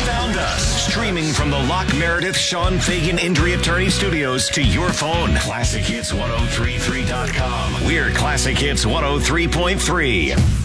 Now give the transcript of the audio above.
found us. Streaming from the Locke Meredith Sean Fagan Injury Attorney Studios to your phone. ClassicHits1033.com. We're Classic Hits 103.3.